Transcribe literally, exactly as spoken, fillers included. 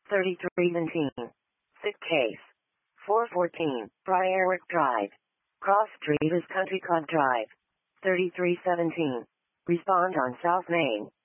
thirty-three seventeen. Sick case. four fourteen. Briarwick Drive. Cross Street is Country Club Drive. thirty-three seventeen. Respond on South Main.